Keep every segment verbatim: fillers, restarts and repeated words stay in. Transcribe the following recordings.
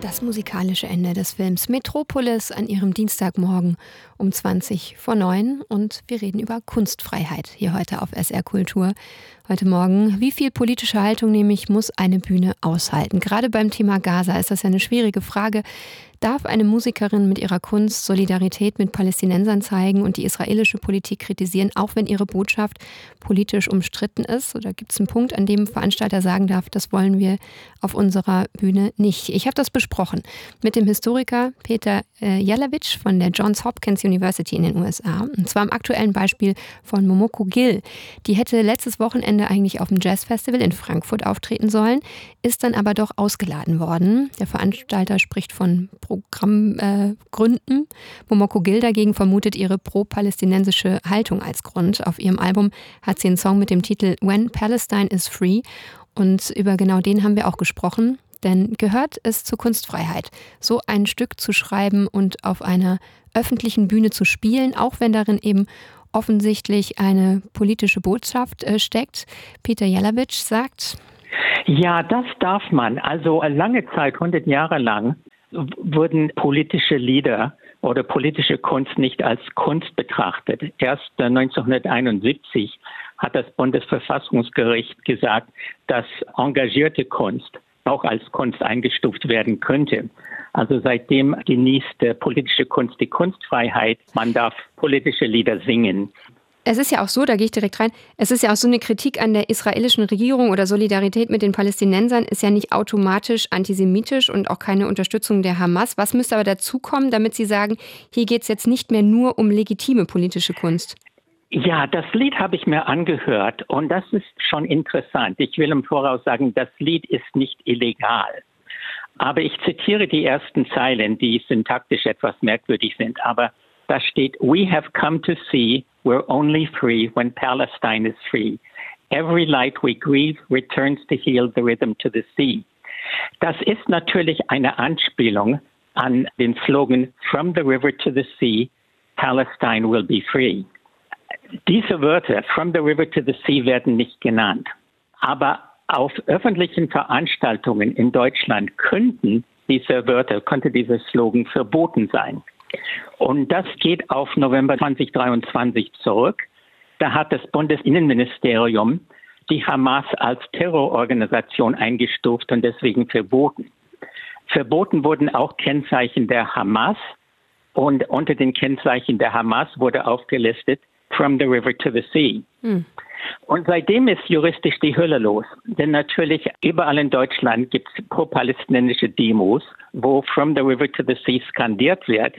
Das musikalische Ende des Films Metropolis an ihrem Dienstagmorgen um zwanzig vor neun. Und wir reden über Kunstfreiheit hier heute auf S R Kultur. Heute Morgen, wie viel politische Haltung nämlich muss eine Bühne aushalten? Gerade beim Thema Gaza ist das ja eine schwierige Frage. Darf eine Musikerin mit ihrer Kunst Solidarität mit Palästinensern zeigen und die israelische Politik kritisieren, auch wenn ihre Botschaft politisch umstritten ist? Oder gibt es einen Punkt, an dem ein Veranstalter sagen darf, das wollen wir auf unserer Bühne nicht? Ich habe das besprochen mit dem Historiker Peter äh, Jelavich von der Johns Hopkins University in den U S A. Und zwar am aktuellen Beispiel von Momoko Gill. Die hätte letztes Wochenende eigentlich auf dem Jazzfestival in Frankfurt auftreten sollen, ist dann aber doch ausgeladen worden. Der Veranstalter spricht von Programmgründen. Äh, Momoko Gill dagegen vermutet ihre pro-palästinensische Haltung als Grund. Auf ihrem Album hat sie einen Song mit dem Titel When Palestine is Free. Und über genau den haben wir auch gesprochen. Denn gehört es zur Kunstfreiheit, so ein Stück zu schreiben und auf einer öffentlichen Bühne zu spielen, auch wenn darin eben offensichtlich eine politische Botschaft äh, steckt? Peter Jelavich sagt: Ja, das darf man. Also lange Zeit, hundert Jahre lang, wurden politische Lieder oder politische Kunst nicht als Kunst betrachtet. Erst neunzehnhunderteinundsiebzig hat das Bundesverfassungsgericht gesagt, dass engagierte Kunst auch als Kunst eingestuft werden könnte. Also seitdem genießt äh, politische Kunst die Kunstfreiheit. Man darf politische Lieder singen. Es ist ja auch so, da gehe ich direkt rein, es ist ja auch so eine Kritik an der israelischen Regierung oder Solidarität mit den Palästinensern ist ja nicht automatisch antisemitisch und auch keine Unterstützung der Hamas. Was müsste aber dazukommen, damit Sie sagen, hier geht es jetzt nicht mehr nur um legitime politische Kunst? Ja, das Lied habe ich mir angehört und das ist schon interessant. Ich will im Voraus sagen, das Lied ist nicht illegal. Aber ich zitiere die ersten Zeilen, die syntaktisch etwas merkwürdig sind. Aber da steht: We have come to see we're only free when Palestine is free. Every light we grieve returns to heal the rhythm to the sea. Das ist natürlich eine Anspielung an den Slogan From the river to the sea, Palestine will be free. Diese Wörter, from the river to the sea, werden nicht genannt. Aber auf öffentlichen Veranstaltungen in Deutschland könnten diese Wörter, könnte dieser Slogan verboten sein. Und das geht auf November zweitausenddreiundzwanzig zurück. Da hat das Bundesinnenministerium die Hamas als Terrororganisation eingestuft und deswegen verboten. Verboten wurden auch Kennzeichen der Hamas und unter den Kennzeichen der Hamas wurde aufgelistet From the river to the sea. Hm. Und seitdem ist juristisch die Hölle los. Denn natürlich überall in Deutschland gibt es pro-palästinensische Demos, wo From the river to the sea skandiert wird.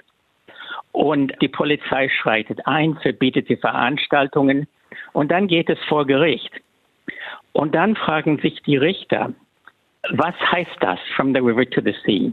Und die Polizei schreitet ein, verbietet die Veranstaltungen und dann geht es vor Gericht. Und dann fragen sich die Richter, was heißt das, From the river to the sea?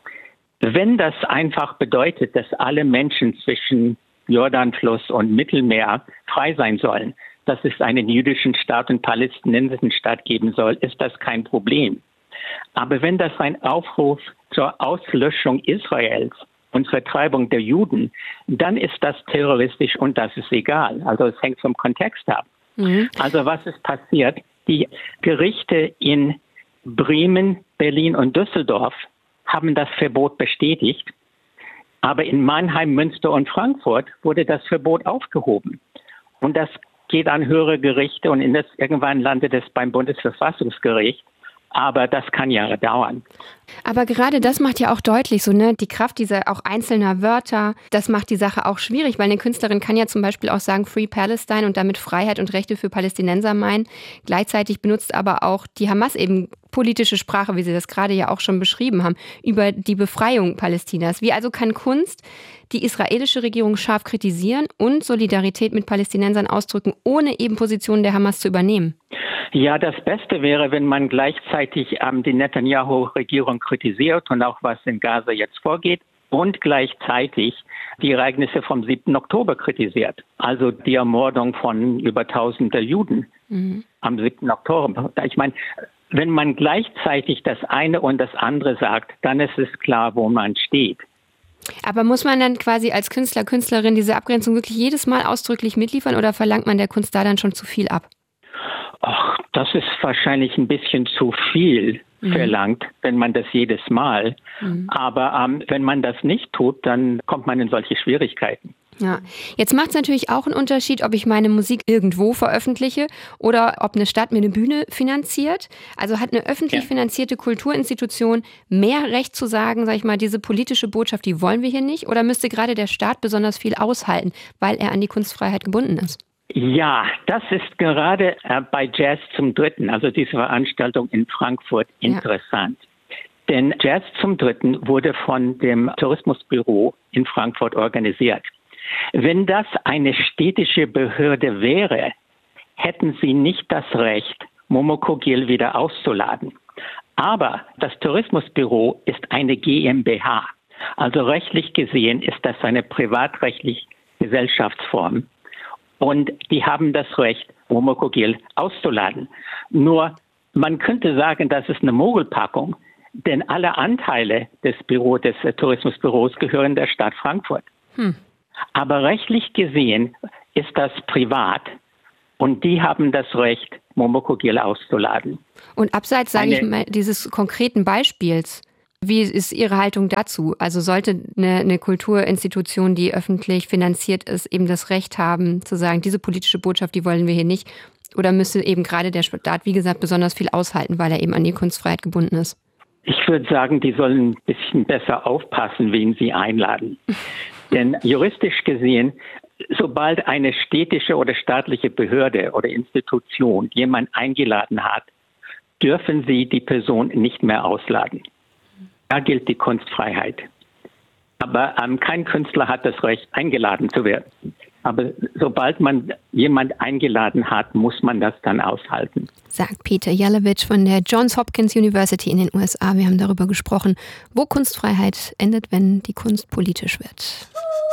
Wenn das einfach bedeutet, dass alle Menschen zwischen Jordanfluss und Mittelmeer frei sein sollen, dass es einen jüdischen Staat und palästinensischen Staat geben soll, ist das kein Problem. Aber wenn das ein Aufruf zur Auslöschung Israels und Vertreibung der Juden, dann ist das terroristisch und das ist egal. Also es hängt vom Kontext ab. Mhm. Also was ist passiert? Die Gerichte in Bremen, Berlin und Düsseldorf haben das Verbot bestätigt. Aber in Mannheim, Münster und Frankfurt wurde das Verbot aufgehoben. Und das geht an höhere Gerichte und in das, irgendwann landet es beim Bundesverfassungsgericht. Aber das kann Jahre dauern. Aber gerade das macht ja auch deutlich, so ne, die Kraft dieser auch einzelner Wörter, das macht die Sache auch schwierig, weil eine Künstlerin kann ja zum Beispiel auch sagen Free Palestine und damit Freiheit und Rechte für Palästinenser meinen. Gleichzeitig benutzt aber auch die Hamas eben politische Sprache, wie Sie das gerade ja auch schon beschrieben haben, über die Befreiung Palästinas. Wie also kann Kunst die israelische Regierung scharf kritisieren und Solidarität mit Palästinensern ausdrücken, ohne eben Positionen der Hamas zu übernehmen? Ja, das Beste wäre, wenn man gleichzeitig ähm, die Netanyahu-Regierung kritisiert und auch was in Gaza jetzt vorgeht und gleichzeitig die Ereignisse vom siebten Oktober kritisiert. Also die Ermordung von über tausender Juden mhm. am siebten Oktober. Ich meine, wenn man gleichzeitig das eine und das andere sagt, dann ist es klar, wo man steht. Aber muss man dann quasi als Künstler, Künstlerin diese Abgrenzung wirklich jedes Mal ausdrücklich mitliefern oder verlangt man der Kunst da dann schon zu viel ab? Ach, das ist wahrscheinlich ein bisschen zu viel. mhm. verlangt, wenn man das jedes Mal. Mhm. Aber ähm, wenn man das nicht tut, dann kommt man in solche Schwierigkeiten. Ja, jetzt macht es natürlich auch einen Unterschied, ob ich meine Musik irgendwo veröffentliche oder ob eine Stadt mir eine Bühne finanziert. Also hat eine öffentlich ja. finanzierte Kulturinstitution mehr Recht zu sagen, sag ich mal, diese politische Botschaft, die wollen wir hier nicht? Oder müsste gerade der Staat besonders viel aushalten, weil er an die Kunstfreiheit gebunden ist? Ja, das ist gerade äh, bei Jazz zum Dritten, also diese Veranstaltung in Frankfurt, interessant. Ja. Denn Jazz zum Dritten wurde von dem Tourismusbüro in Frankfurt organisiert. Wenn das eine städtische Behörde wäre, hätten sie nicht das Recht, Momoko Gill wieder auszuladen. Aber das Tourismusbüro ist eine GmbH. Also rechtlich gesehen ist das eine privatrechtliche Gesellschaftsform. Und die haben das Recht, Momoko Gill auszuladen. Nur, man könnte sagen, das ist eine Mogelpackung, denn alle Anteile des Büro, des äh, Tourismusbüros gehören der Stadt Frankfurt. Hm. Aber rechtlich gesehen ist das privat und die haben das Recht, Momoko Gill auszuladen. Und abseits, sage ich mal, dieses konkreten Beispiels, wie ist Ihre Haltung dazu? Also sollte eine, eine Kulturinstitution, die öffentlich finanziert ist, eben das Recht haben, zu sagen, diese politische Botschaft, die wollen wir hier nicht? Oder müsste eben gerade der Staat, wie gesagt, besonders viel aushalten, weil er eben an die Kunstfreiheit gebunden ist? Ich würde sagen, die sollen ein bisschen besser aufpassen, wen sie einladen. Denn juristisch gesehen, sobald eine städtische oder staatliche Behörde oder Institution jemanden eingeladen hat, dürfen sie die Person nicht mehr ausladen. Da gilt die Kunstfreiheit. Aber ähm, kein Künstler hat das Recht, eingeladen zu werden. Aber sobald man jemanden eingeladen hat, muss man das dann aushalten. Sagt Peter Jalewitsch von der Johns Hopkins University in den U S A. Wir haben darüber gesprochen, wo Kunstfreiheit endet, wenn die Kunst politisch wird.